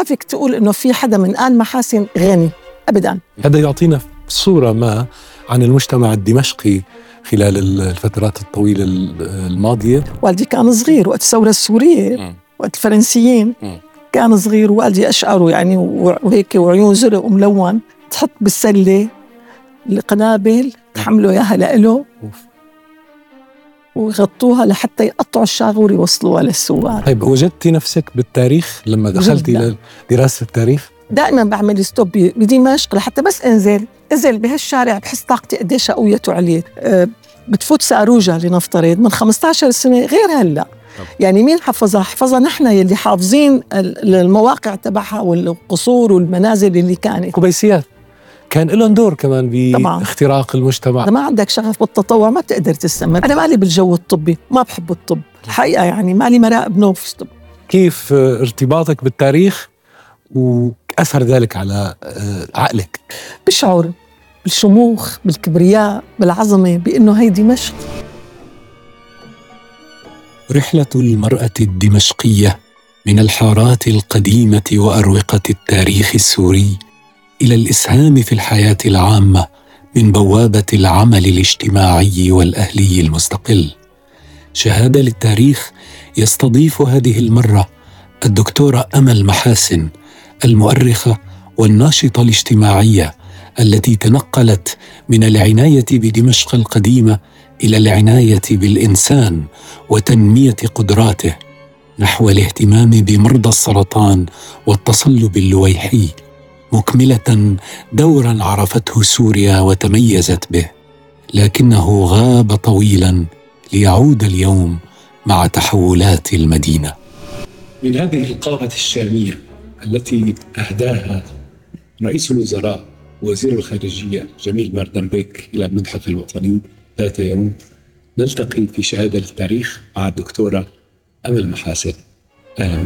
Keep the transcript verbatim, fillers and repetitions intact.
ما فيك تقول إنه في حدا من آل محاسن غني أبداً. هذا يعطينا صورة ما عن المجتمع الدمشقي خلال الفترات الطويلة الماضية. والدي كان صغير وقت الثورة السورية م. وقت الفرنسيين م. كان صغير، والدي أشعره يعني وهيك وعيون زرق وملون، تحط بالسلة القنابل تحملوا إياها لإله ويغطوها لحتى يقطعوا الشاغور يوصلوها للسوار. طيب وجدتي نفسك بالتاريخ لما دخلتي إلى دراسة التاريخ؟ دائما بعمل ستوب بدمشق لحتى بس انزل انزل بهالشارع بحس طاقتي قديش قوية وعليت. أه بتفوت ساروجة لنفترض من خمسة عشر سنة غير هلا. يعني مين حفظها؟ حفظها نحن يلي حافظين المواقع تبعها والقصور والمنازل اللي كانت. كوبيسيات كان لهم دور كمان باختراق المجتمع. إذا ما عندك شغف بالتطوع ما بتقدر تستمر. أنا مالي بالجو الطبي، ما بحب الطب الحقيقة، يعني مالي مراقب نوف. كيف ارتباطك بالتاريخ وأثر ذلك على عقلك؟ بشعر بالشموخ، بالكبرياء، بالعظمة، بأنه هي دمشق. رحلة المرأة الدمشقية من الحارات القديمة وأروقة التاريخ السوري إلى الإسهام في الحياة العامة من بوابة العمل الاجتماعي والأهلي المستقل. شهادة للتاريخ يستضيف هذه المرة الدكتورة أمل محاسن، المؤرخة والناشطة الاجتماعية التي تنقلت من العناية بدمشق القديمة إلى العناية بالإنسان وتنمية قدراته نحو الاهتمام بمرضى السرطان والتصلب اللويحي، مكملة دورا عرفته سوريا وتميزت به، لكنه غاب طويلا ليعود اليوم مع تحولات المدينة. من هذه القارة الشامية التي أهداها رئيس الوزراء وزير الخارجية جميل مردنبيك إلى المتحف الوطني ذات يوم، نلتقي في شهادة التاريخ مع الدكتورة أمل محاسن.